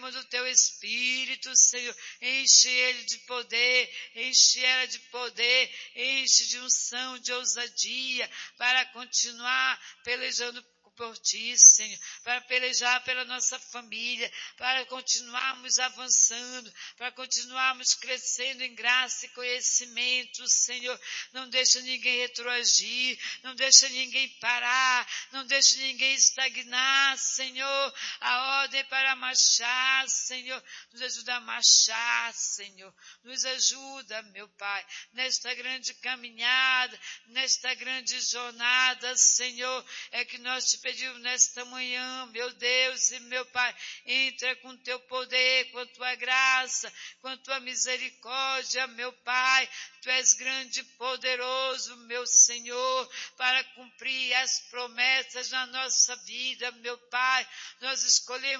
Derrama do teu Espírito, Senhor. Enche ele de poder, enche ela de poder, enche de unção, de ousadia, para continuar pelejando por ti, Senhor, para pelejar pela nossa família, para continuarmos avançando, para continuarmos crescendo em graça e conhecimento, Senhor. Não deixa ninguém retroagir, não deixa ninguém parar, não deixa ninguém estagnar, Senhor. A ordem para marchar, Senhor. Nos ajuda a marchar, Senhor. Nos ajuda, meu Pai, nesta grande caminhada, nesta grande jornada, Senhor. É que nós te pedimos nesta manhã, meu Deus e meu Pai, entra com teu poder, com a tua graça, com a tua misericórdia, meu Pai. Tu és grande e poderoso, meu Senhor, para cumprir as promessas na nossa vida, meu Pai. Nós escolhemos